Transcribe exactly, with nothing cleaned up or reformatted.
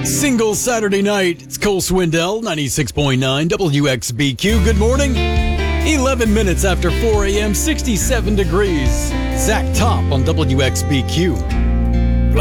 Single Saturday night. It's Cole Swindell, ninety-six point nine W X B Q. Good morning. eleven minutes after four a.m., sixty-seven degrees. Zach Top on W X B Q.